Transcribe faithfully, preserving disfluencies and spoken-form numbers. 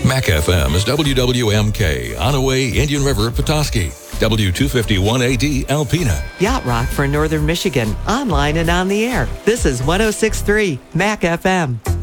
Mac F M is W W M K, Onaway, Indian River, Petoskey. W two fifty-one A D, Alpena. Yacht Rock for Northern Michigan, online and on the air. This is one oh six point three Mac F M.